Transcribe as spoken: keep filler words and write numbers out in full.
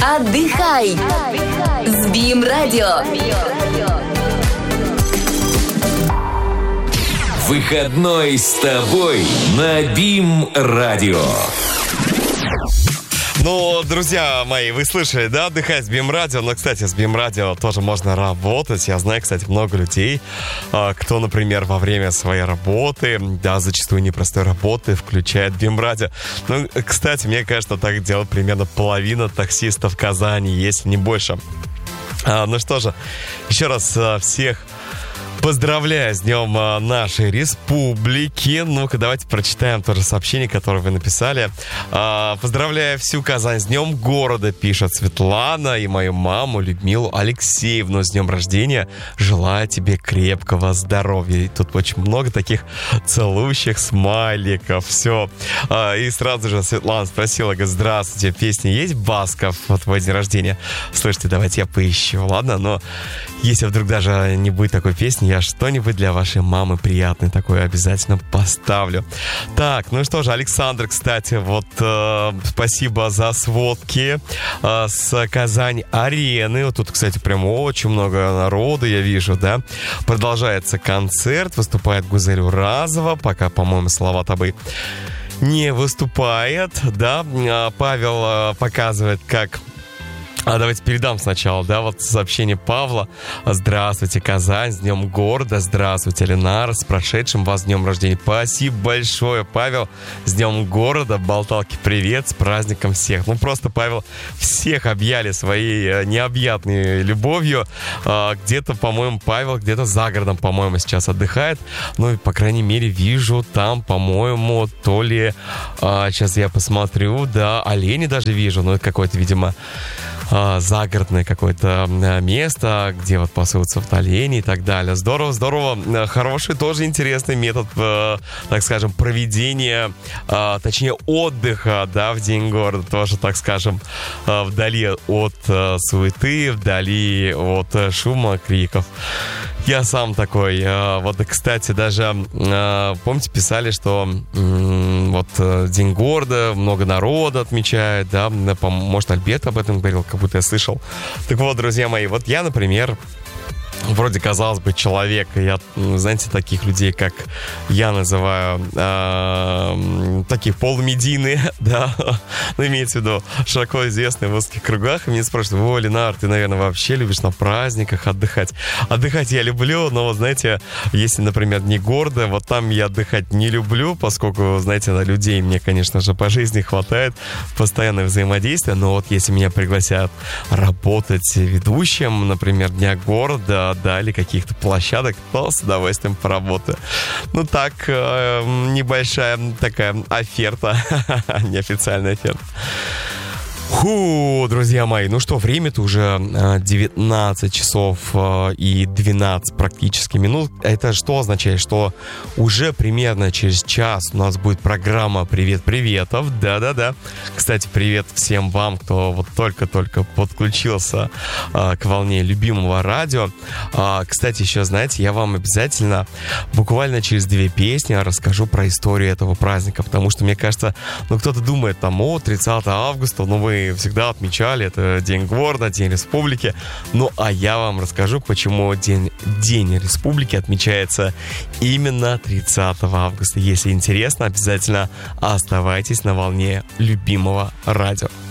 Отдыхай с БИМ-радио. Выходной с тобой на БИМ-радио. Ну, друзья мои, вы слышали, да, отдыхать с БИМ-радио. Но, кстати, с БИМ-радио тоже можно работать. Я знаю, кстати, много людей, кто, например, во время своей работы, да, зачастую непростой работы, включает БИМ-радио. Ну, кстати, мне кажется, так делает примерно половина таксистов Казани, если не больше. Ну что же, еще раз всех поздравляю с днем нашей республики. Ну-ка, давайте прочитаем тоже сообщение, которое вы написали. Поздравляю всю Казань с днем города, пишет Светлана, и мою маму Людмилу Алексеевну с днем рождения. Желаю тебе крепкого здоровья. И тут очень много таких целующих смайликов. Все. И сразу же Светлана спросила, говорит, здравствуйте, песня есть Басков в твой день рождения? Слушайте, давайте я поищу, ладно? Но если вдруг даже не будет такой песни, я что-нибудь для вашей мамы приятное такое обязательно поставлю. Так, ну что же, Александр, кстати, вот э, спасибо за сводки э, с Казань-арены. Вот тут, кстати, прям очень много народу, я вижу, да. Продолжается концерт, выступает Гузель Уразова, пока, по-моему, Салават-Абый не выступает, да. Павел э, показывает, как... А давайте передам сначала, да, вот сообщение Павла. Здравствуйте, Казань, с днем города. Здравствуйте, Ленар, с прошедшим вас днем рождения. Спасибо большое, Павел, с днем города. Болталки, привет, с праздником всех. Ну, просто, Павел, всех объяли своей необъятной любовью. Где-то, по-моему, Павел где-то за городом, по-моему, сейчас отдыхает. Ну, и, по крайней мере, вижу там, по-моему, то ли... Сейчас я посмотрю, да, олени даже вижу. Ну, это какое-то, видимо... загородное какое-то место, где вот пасутся в оленей и так далее. Здорово, здорово. Хороший, тоже интересный метод, так скажем, проведения, точнее, отдыха, да, в день города. Тоже, так скажем, вдали от суеты, вдали от шума, криков. Я сам такой. Вот, кстати, даже, помните, писали, что вот День города, много народа отмечает, да, может, Альберт об этом говорил, как будто я слышал. Так вот, друзья мои, вот я, например, вроде, казалось бы, человек, я, знаете, таких людей, как я называю, э, такие полумедийные, да, ну, имеется в виду, широко известные в узких кругах, и меня спрашивают, о, Ленар, ты, наверное, вообще любишь на праздниках отдыхать? Отдыхать я люблю, но, вот, знаете, если, например, не города, вот там я отдыхать не люблю, поскольку, знаете, на людей мне, конечно же, по жизни хватает, постоянное взаимодействие, но вот если меня пригласят работать ведущим, например, Дня города, да, или каких-то площадок, то с удовольствием поработаю. Ну так, э, небольшая такая оферта, неофициальная оферта. Фу, друзья мои, ну что, время-то уже девятнадцать часов и двенадцать практически минут. Это что означает? Что уже примерно через час у нас будет программа «Привет-приветов». Да-да-да. Кстати, привет всем вам, кто вот только-только подключился а, к волне любимого радио. А, кстати, еще, знаете, я вам обязательно буквально через две песни расскажу про историю этого праздника, потому что, мне кажется, ну кто-то думает, там, о, тридцатого августа, ну вы всегда отмечали, это День города, День республики. Ну, а я вам расскажу, почему День, День республики отмечается именно тридцатого августа. Если интересно, обязательно оставайтесь на волне любимого радио.